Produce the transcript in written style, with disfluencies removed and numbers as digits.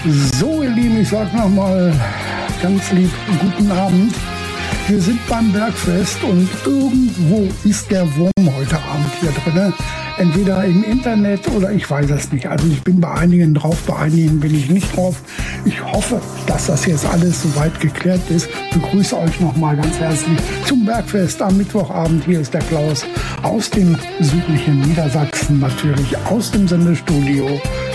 So, ihr Lieben, ich sage nochmal ganz lieb guten Abend. Wir sind beim Bergfest und irgendwo ist der Wurm heute Abend hier drin. Entweder im Internet oder ich weiß es nicht. Also ich bin bei einigen drauf, bei einigen bin ich nicht drauf. Ich hoffe, dass das jetzt alles soweit geklärt ist. Ich begrüße euch nochmal ganz herzlich zum Bergfest am Mittwochabend. Hier ist der Klaus aus dem südlichen Niedersachsen, natürlich aus dem Sendestudio